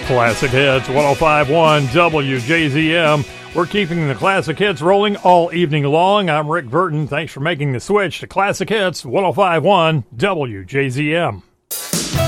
Classic Hits, 105.1 WJZM. We're keeping the classic hits rolling all evening long. I'm Rick Burton. Thanks for making the switch to Classic Hits, 105.1 WJZM.